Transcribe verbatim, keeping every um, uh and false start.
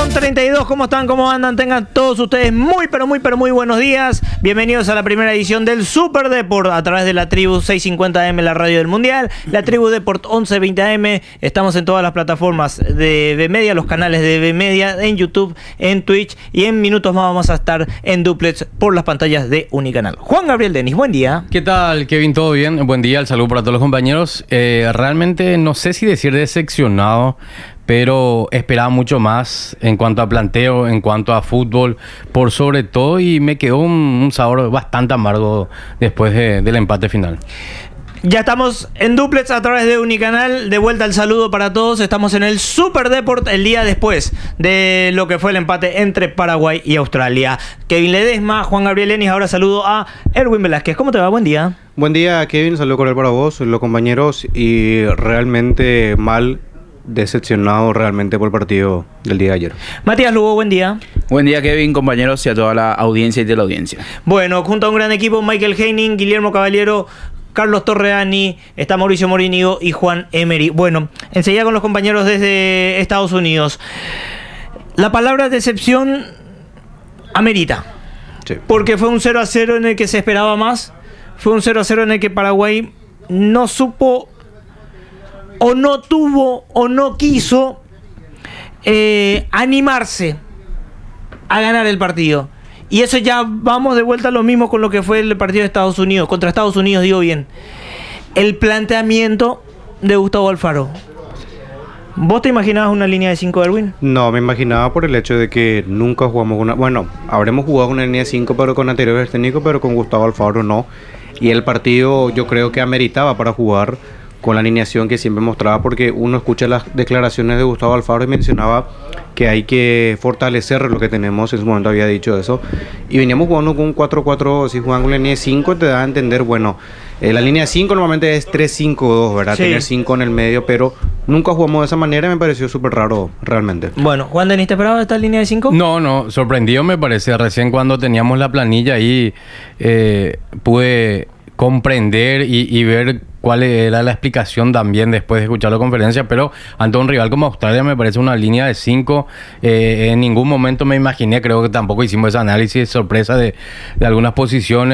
con treinta y dos, ¿cómo están? ¿Cómo andan? Tengan todos ustedes muy, pero muy, pero muy buenos días. Bienvenidos a la primera edición del Super Deport a través de la Tribu seiscientos cincuenta A M, la radio del Mundial, la Tribu Deport once veinte A M. Estamos en todas las plataformas de B Media, los canales de B Media, en YouTube, en Twitch, y en minutos más vamos a estar en duplex por las pantallas de Unicanal. Juan Gabriel Denis, buen día. ¿Qué tal, Kevin? ¿Todo bien? Buen día, el saludo para todos los compañeros. Eh, realmente no sé si decir decepcionado, pero esperaba mucho más en cuanto a planteo, en cuanto a fútbol, por sobre todo, y me quedó un, un sabor bastante amargo después de, del empate final. Ya estamos en duplex a través de Unicanal. De vuelta el saludo para todos. Estamos en el Super Deport el día después de lo que fue el empate entre Paraguay y Australia. Kevin Ledesma, Juan Gabriel Denis. Ahora saludo a Erwin Velázquez. ¿Cómo te va? Buen día. Buen día, Kevin. Saludo cordial para vos, los compañeros. Y realmente mal, decepcionado realmente por el partido del día de ayer. Matías Lugo, buen día. Buen día, Kevin, compañeros, y a toda la audiencia y teleaudiencia. Bueno, junto a un gran equipo, Michael Heining, Guillermo Caballero, Carlos Torreani, está Mauricio Morínigo y Juan Emery. Bueno, enseguida con los compañeros desde Estados Unidos. La palabra decepción amerita. Sí. Porque fue un cero a cero en el que se esperaba más. Fue un cero a cero en el que Paraguay no supo, o no tuvo, o no quiso eh, animarse a ganar el partido. Y eso ya vamos de vuelta a lo mismo con lo que fue el partido de Estados Unidos, contra Estados Unidos, digo bien. El planteamiento de Gustavo Alfaro. ¿Vos te imaginabas una línea de cinco, Erwin? No, me imaginaba por el hecho de que nunca jugamos una... Bueno, habremos jugado una línea de cinco, pero con anteriores técnicos, pero con Gustavo Alfaro no. Y el partido yo creo que ameritaba para jugar con la alineación que siempre mostraba, porque uno escucha las declaraciones de Gustavo Alfaro y mencionaba que hay que fortalecer lo que tenemos. En su momento había dicho eso, y veníamos jugando con un cuatro cuatro. Si juegan con la línea de cinco te da a entender, bueno, eh, la línea de cinco normalmente es tres cinco dos, ¿verdad? Sí. Tener cinco en el medio, pero nunca jugamos de esa manera y me pareció súper raro realmente. Bueno, Juan Denis, ¿te esperabas esta línea de cinco? No, no, sorprendido me parece. Recién cuando teníamos la planilla ahí eh, pude comprender y, y ver cuál era la explicación también después de escuchar la conferencia, pero ante un rival como Australia me parece una línea de cinco. Eh, en ningún momento me imaginé, creo que tampoco hicimos ese análisis sorpresa de, de algunas posiciones.